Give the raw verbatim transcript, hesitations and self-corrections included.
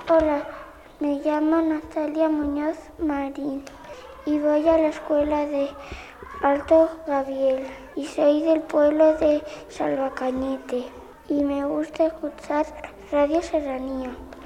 Hola, me llamo Natalia Muñoz Marín y voy a la escuela de Alto Gabriel y soy del pueblo de Salvacañete y me gusta escuchar Radio Serranía.